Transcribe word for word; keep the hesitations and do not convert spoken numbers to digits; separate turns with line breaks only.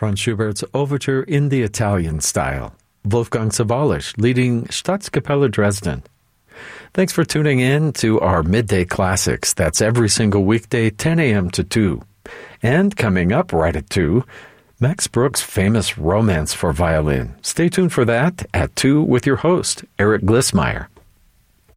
Franz Schubert's Overture in the Italian style. Wolfgang Sawallisch leading Staatskapelle Dresden. Thanks for tuning in to our Midday Classics. That's every single weekday, ten a.m. to two. And coming up right at two, Max Bruch's famous Romance for Violin. Stay tuned for that at two with your host, Eric Glissmeyer.